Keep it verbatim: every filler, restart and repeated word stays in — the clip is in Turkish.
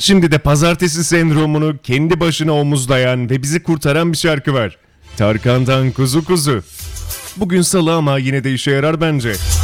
Şimdi de pazartesi sendromunu kendi başına omuzlayan ve bizi kurtaran bir şarkı var. Tarkan'dan Kuzu Kuzu. Bugün salı ama yine de işe yarar bence.